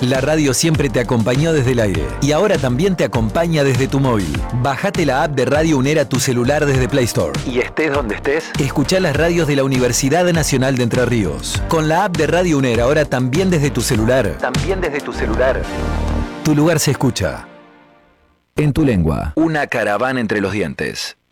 La radio siempre te acompañó desde el aire y ahora también te acompaña desde tu móvil. Bajate la app de Radio UNER a tu celular desde Play Store. Y estés donde estés, escuchá las radios de la Universidad Nacional de Entre Ríos. Con la app de Radio UNER ahora también desde tu celular. Tu lugar se escucha. En tu lengua. Una caravana entre los dientes.